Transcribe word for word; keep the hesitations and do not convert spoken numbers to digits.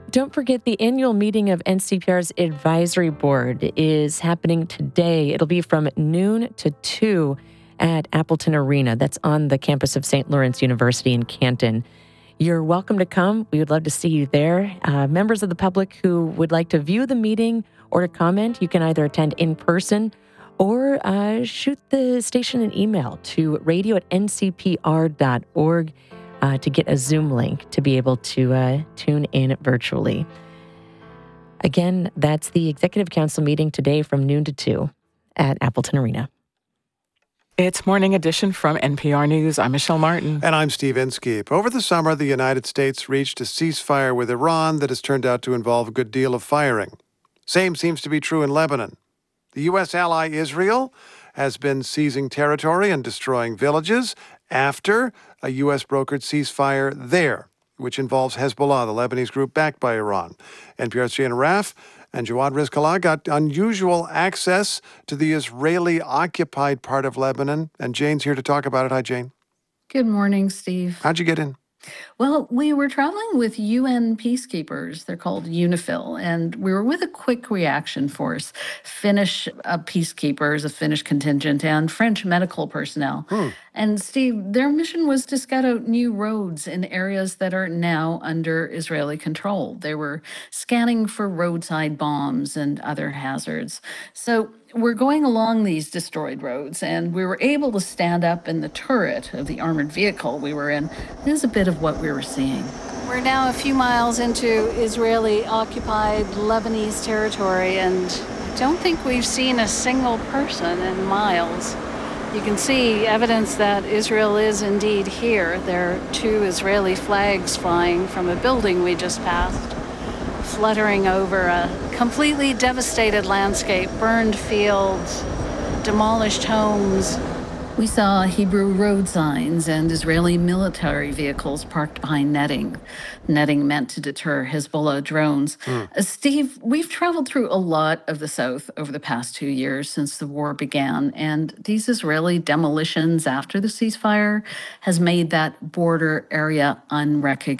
Don't forget the annual meeting of N C P R's advisory board is happening today. It'll be from noon to two at Appleton Arena. That's on the campus of Saint Lawrence University in Canton. You're welcome to come. We would love to see you there. Uh, members of the public who would like to view the meeting or to comment, you can either attend in person or uh, shoot the station an email to radio at n c p r dot org. Uh, to get a Zoom link to be able to uh, tune in virtually. Again, that's the Executive Council meeting today from noon to two at Appleton Arena. It's Morning Edition from N P R News. I'm Michelle Martin. And I'm Steve Inskeep. Over the summer, the United States reached a ceasefire with Iran that has turned out to involve a good deal of firing. Same seems to be true in Lebanon. The U S ally Israel has been seizing territory and destroying villages after a U S brokered ceasefire there, which involves Hezbollah, the Lebanese group backed by Iran. N P R's Jane Arraf and Jawad Rizkallah got unusual access to the Israeli-occupied part of Lebanon, and Jane's here to talk about it. Hi, Jane. Good morning, Steve. How'd you get in? Well, we were traveling with U N peacekeepers. They're called UNIFIL, and we were with a quick reaction force, Finnish uh, peacekeepers, a Finnish contingent, and French medical personnel. Hmm. And Steve, their mission was to scout out new roads in areas that are now under Israeli control. They were scanning for roadside bombs and other hazards. So we're going along these destroyed roads, and we were able to stand up in the turret of the armored vehicle we were in. This is a bit of what we were seeing. We're now a few miles into Israeli-occupied Lebanese territory, and I don't think we've seen a single person in miles. You can see evidence that Israel is indeed here. There are two Israeli flags flying from a building we just passed, fluttering over a completely devastated landscape, burned fields, demolished homes. We saw Hebrew road signs and Israeli military vehicles parked behind netting. Netting meant to deter Hezbollah drones. Mm. Uh, Steve, we've traveled through a lot of the South over the past two years since the war began, and these Israeli demolitions after the ceasefire has made that border area unrecognizable.